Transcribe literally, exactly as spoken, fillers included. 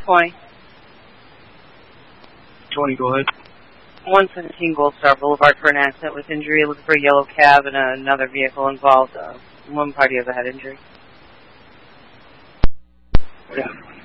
twenty. twenty, go ahead. one seventeen Gold Star Boulevard for an accident with injury. Looking for a yellow cab and another vehicle involved. Uh, one party has a head injury. Yeah.